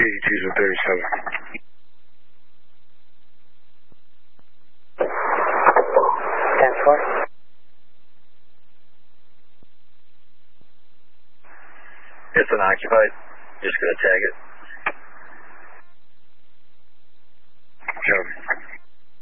82s and 37. 10-4. It's unoccupied. Just gonna tag it.